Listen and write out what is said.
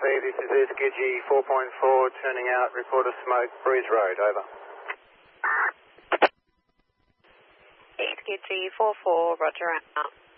Copy, this is SKG 4.4, turning out, report of smoke, Breeze Road, over. SKG 44, roger out.